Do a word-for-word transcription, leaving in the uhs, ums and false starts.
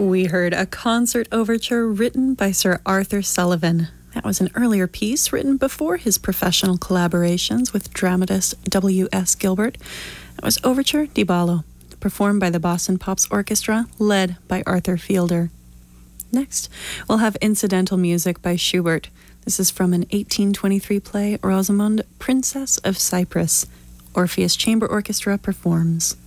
We heard a concert overture written by Sir Arthur Sullivan. That was an earlier piece written before his professional collaborations with dramatist W S Gilbert. That was Overture di Ballo, performed by the Boston Pops Orchestra, led by Arthur Fielder. Next, we'll have incidental music by Schubert. This is from an eighteen twenty-three play, Rosamund, Princess of Cyprus. Orpheus Chamber Orchestra performs.